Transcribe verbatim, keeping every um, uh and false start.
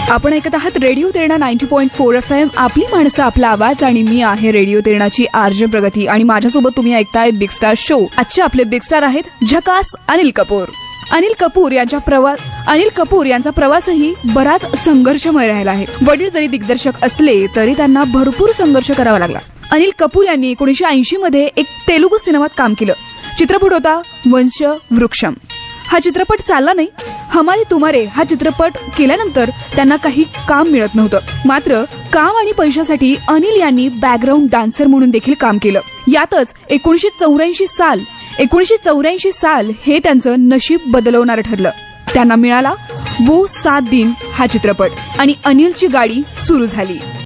आपण ऐकत आहात radio Terna ninety point four F M, आपली माणसं आपला आवाज. आणि मी आहे रेडिओ तेरणाची आरजे प्रगती आणि माझ्यासोबत तुम्ही ऐकताय बिग स्टार शो. आजचे आपले बिग स्टार आहेत झकास अनिल कपूर. अनिल कपूर यांच्या प्रवास अनिल कपूर यांचा प्रवासही बराच संघर्षमय राहिला आहे. वडील जरी दिग्दर्शक असले तरी त्यांना भरपूर संघर्ष करावा लागला. अनिल कपूर यांनी एकोणीसशे ऐंशी मध्ये एक तेलुगू सिनेमात काम केलं. चित्रपट होता वंश वृक्षम. हा चित्रपट चालला नाही. हमारे तुमारे हा चित्रपट केल्यानंतर त्यांना काही काम मिळत नव्हतं. मात्र काम आणि पैशासाठी अनिल यांनी बॅकग्राऊंड डान्सर म्हणून देखील काम केलं. यातच एकोणीसशे चौऱ्याऐंशी साल एकोणीसशे चौऱ्याऐंशी साल हे त्यांचं नशीब बदलवणारं ठरलं. त्यांना मिळाला वो सात दिन हा चित्रपट आणि अनिलची गाडी सुरू झाली.